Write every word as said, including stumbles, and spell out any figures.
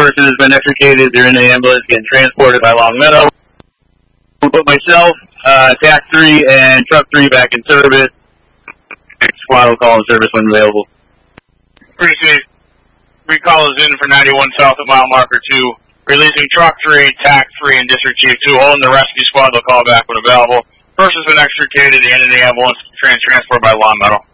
person has been extricated. They're in the ambulance getting transported by Long Meadow. We'll put myself, uh, T A C three, and Truck three back in service. Squad will call in service when available. Appreciate it. Recall is in for ninety-one south of mile marker two. Releasing Truck three, T A C three, and District Chief two. Holding the rescue squad, they'll call back when available. Person's been extricated and in the ambulance, trans transported by Long Meadow.